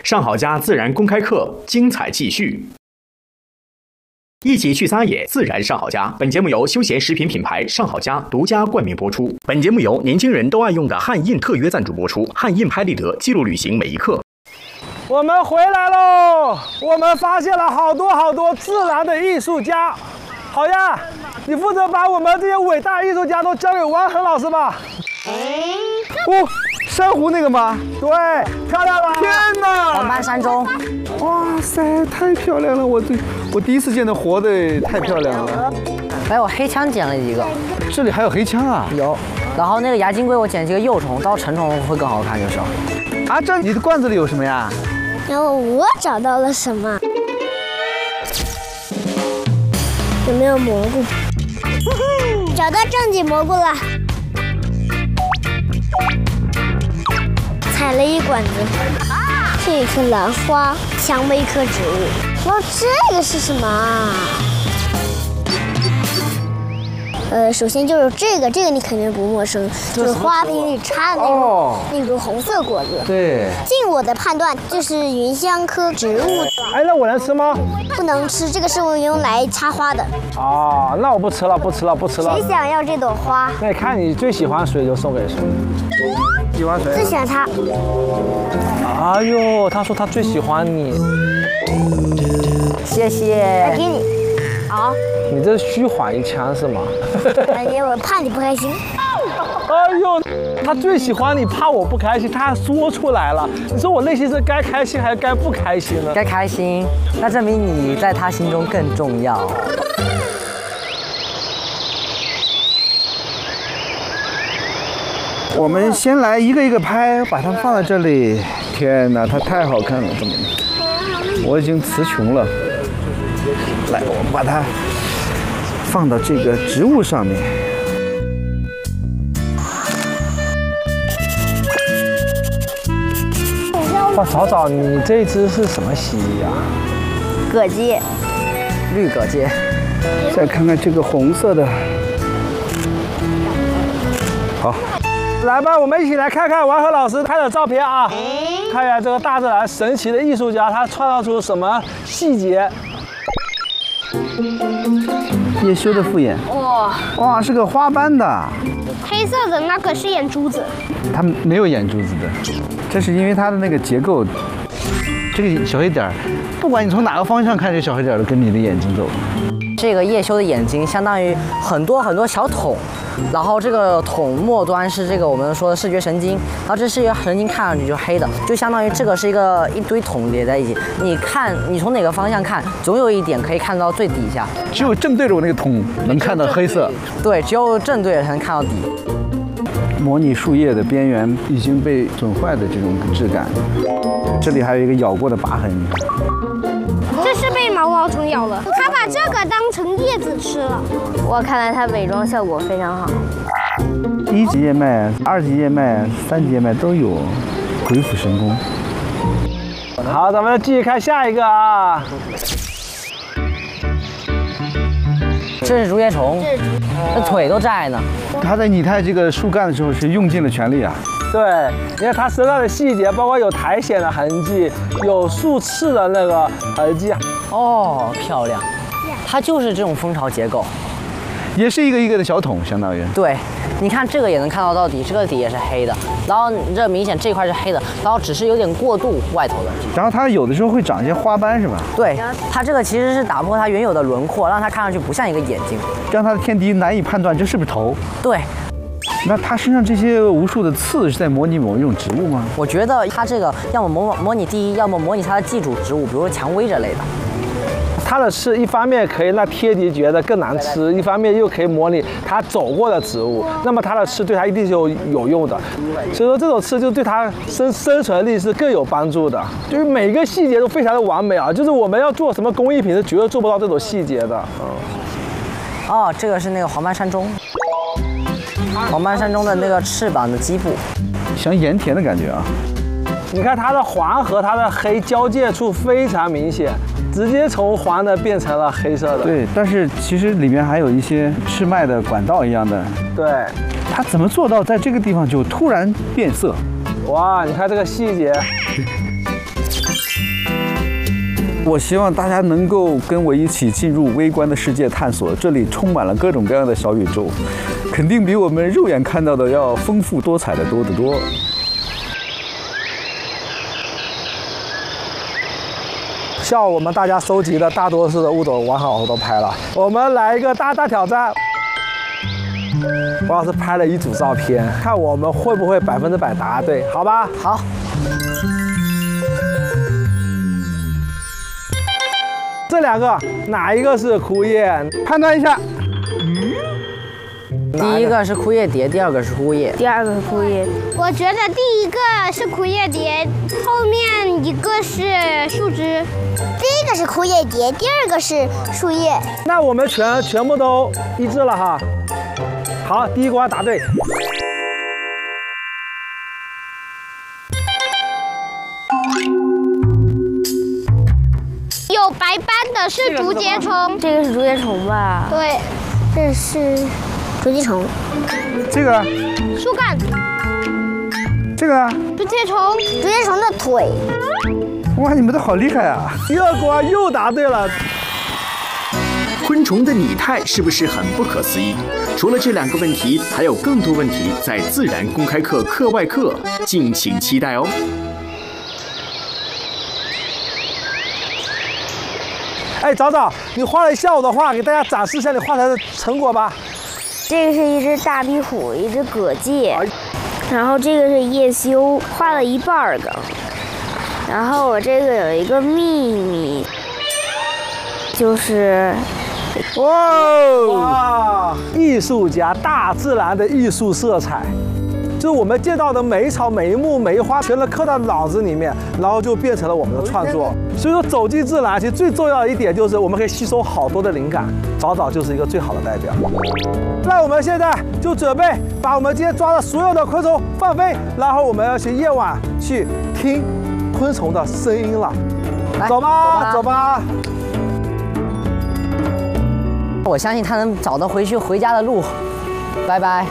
上好家自然公开课精彩继续。一起去撒野，自然上好家。本节目由休闲食品品牌上好家独家冠名播出。本节目由年轻人都爱用的汉印特约赞助播出。汉印拍立得，记录旅行每一刻。 我们回来喽！我们发现了好多自然的艺术家。好呀，你负责把我们这些伟大艺术家都交给王恒老师吧。 哦，珊瑚那个吗？ 对，漂亮吧？ 天哪！ 黄斑山中。 哇塞，太漂亮了！我第一次见到活的，太漂亮了。 还有黑枪捡了几个， 这里还有黑枪啊？ 有。然后那个牙金龟我捡几个幼虫，到成虫会更好看就是。 啊，这你的罐子里有什么呀？ 然后我找到了什么？有没有蘑菇？找到正经蘑菇了。采了一管子，是一颗兰花，蔷薇科植物。哇，这个是什么啊？首先就是这个你肯定不陌生，就是花瓶里插的那种红色果子。 对。 尽我的判断，这是芸香科植物。 哎，那我能吃吗？ 不能吃，这个是我用来插花的。 哦，那我不吃了。 谁想要这朵花？ 那你看你最喜欢谁就送给谁。 喜欢谁？ 最喜欢它。 哎呦，他说他最喜欢你。 谢谢。 来给你。好。 你这是虚晃一枪是吗？ 我怕你不开心。 哎呦，他最喜欢你，怕我不开心，他还说出来了。你说我内心是该开心还是该不开心呢？ 该开心，那证明你在他心中更重要。 我们先来一个一个拍，把它们放在这里。天哪，它太好看了，怎么？我已经词穷了。来，我们把它放到这个植物上面。 哇，早，你这只是什么蜥蜴啊？ 葛鸡， 绿葛鸡。 再看看这个红色的。好。 来吧，我们一起来看看王和老师拍的照片啊！看一下这个大自然神奇的艺术家，他创造出什么细节？ 叶修的复眼。哇，是个花斑的。 黑色的那个是眼珠子。 它没有眼珠子的，这是因为它的那个结构。这个小黑点儿，不管你从哪个方向看，这小黑点儿都跟你的眼睛走。 这个叶修的眼睛相当于很多小筒，然后这个筒末端是这个我们说的视觉神经，然后这视觉神经看上去就黑的，就相当于这个是一堆筒连在一起。你从哪个方向看，总有一点可以看到最底下。 只有正对着我那个筒能看到黑色。 对，只有正对着才能看到底。 模拟树叶的边缘已经被损坏的这种质感，这里还有一个咬过的疤痕。 这是被毛虫咬了，它把这个当成叶子吃了。 我看来它伪装效果非常好。 1级叶脉、2级叶脉、3级叶脉都有鬼斧神工。 好，咱们继续看下一个啊。 这是竹节虫，那腿都在呢。 它在拟态这个树干的时候是用尽了全力啊。 对，你看它身上的细节，包括有苔藓的痕迹，有树刺的那个痕迹。 哦，漂亮，它就是这种蜂巢结构， 也是一个一个的小筒，相当于。 对，你看这个也能看到底，这个底也是黑的，然后这明显这块是黑的，然后只是有点过渡外头的。 然后它有的时候会长一些花斑，是吧？ 对，它这个其实是打破它原有的轮廓，让它看上去不像一个眼睛， 让它的天敌难以判断这是不是头。 对。 那它身上这些无数的刺是在模拟某一种植物吗？ 我觉得它这个要么模拟第一，要么模拟它的寄主植物，比如说蔷薇这类的。 它的刺一方面可以让天敌觉得更难吃，一方面又可以模拟它走过的植物，那么它的刺对它一定是有用的。所以说这种刺就对它生存力是更有帮助的。就是每一个细节都非常的完美啊，就是我们要做什么工艺品是绝对做不到这种细节的。 哦，这个是那个黄斑山中。黄斑山中的那个翅膀的基部， 像盐田的感觉啊！ 你看它的黄和它的黑交界处非常明显，直接从黄的变成了黑色的。 对，但是其实里面还有一些翅脉的管道一样的。 对， 它怎么做到在这个地方就突然变色？ 哇，你看这个细节。 我希望大家能够跟我一起进入微观的世界探索，这里充满了各种各样的小宇宙，肯定比我们肉眼看到的要丰富多彩的多得多。 像我们大家收集的大多数的物种，王老师都拍了。我们来一个大挑战，王老师拍了一组照片，看我们会不会100%答对，好吧？ 好。 这2个哪一个是枯叶？判断一下。 第一个是枯叶蝶，第二个是枯叶。 第2个是枯叶。 我觉得第一个是枯叶蝶，后面一个是树枝。第一个是枯叶蝶，第2个是树叶。 那我们全部都一致了哈。好，第一关答对。 有白斑的是竹节虫， 这个是竹节虫吧？ 对，这是竹节虫。 这个， 树干， 这个， 竹节虫的腿。 哇，你们都好厉害啊！ 第2关又答对了。 昆虫的拟态是不是很不可思议？除了这2个问题，还有更多问题在自然公开课课外课，敬请期待哦。 哎，早早，你画了一下午的画，给大家展示一下你画出来的成果吧。 这个是一只大壁虎，一只蛤蚧，然后这个是叶修，画了一半的。然后我这个有一个秘密，就是哇，艺术家，大自然的艺术色彩。就是我们见到的每一草、每一木、每一花，全都刻到脑子里面，然后就变成了我们的创作。所以说，走进自然，其实最重要的一点就是我们可以吸收好多的灵感。早早就是一个最好的代表。那我们现在就准备把我们今天抓的所有的昆虫放飞，然后我们要去夜晚去听昆虫的声音了。走吧，走吧。 我相信他能找到回家的路。拜拜。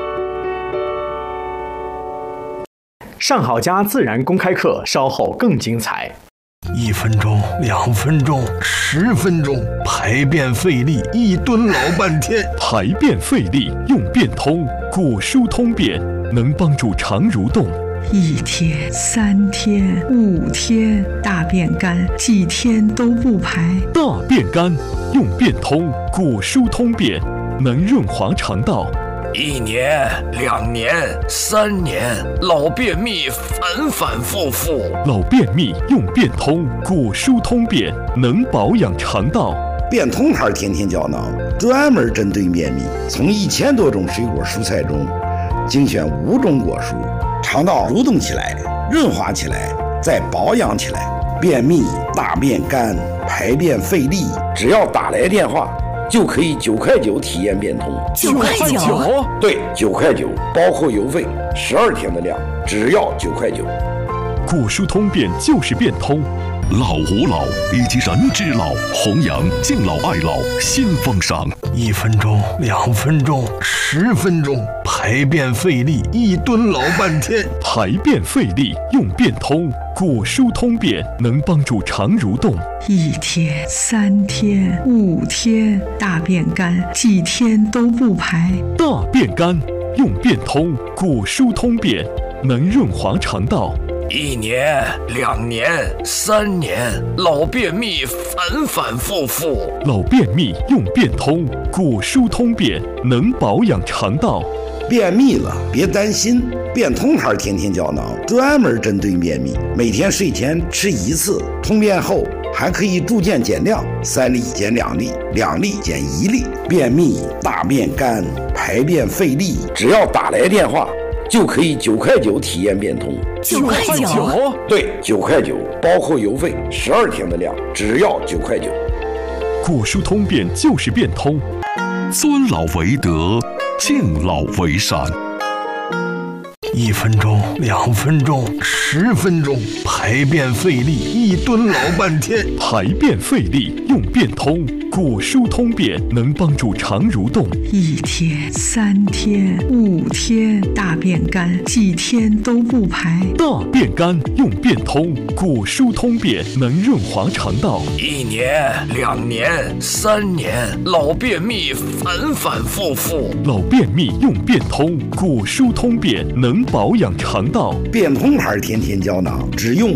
上好家自然公开课稍后更精彩。 1分钟、2分钟、10分钟，排便费力，一蹲老半天。 排便费力用便通，果蔬通便能帮助肠蠕动。 1天、3天、5天，大便干，几天都不排。 大便干用便通，果蔬通便能润滑肠道。 1年、2年、3年，老便秘反反复复。 老便秘用便通，果蔬通便能保养肠道。 便通牌天天胶囊专门针对便秘，从1000多种水果蔬菜中精选5种果蔬，肠道蠕动起来，润滑起来，再保养起来。便秘、大便干、排便费力，只要打来电话，就可以9块9体验便通。 9块9？ 对，9块9，包括邮费，12天的量，只要9块9。 果蔬通便就是便通。 老吾老以及人之老，弘扬敬老爱老新风尚。 1分钟、2分钟、10分钟，排便费力，一蹲老半天。 排便费力用便通，果蔬通便能帮助肠蠕动。 1天、3天、5天，大便干，几天都不排。 大便干用便通，果蔬通便能润滑肠道。 1年、2年、3年，老便秘反反复复。 老便秘用便通，果蔬通便能保养肠道。 便秘了别担心，便通牌天天胶囊专门针对便秘，每天睡前吃1次，通便后还可以逐渐减量，3粒减2粒，2粒减1粒。便秘、大便干、排便费力，只要打来电话，就可以9块9体验便通。 9块9？ 对，9块9，包括邮费，12天的量，只要9块9。 果蔬通便就是便通。 尊老为德，敬老为善。 1分钟、2分钟、10分钟，排排便费力，一蹲老半天。 排便费力用便通，果蔬通便能帮助肠蠕动。 1天、3天、5天，大便干，几天都不排。 大便干用便通，果蔬通便能润滑肠道。 1年、2年、3年，老便秘反反复复。 老便秘用便通，果蔬通便能保养肠道。 便通牌甜甜胶囊，只用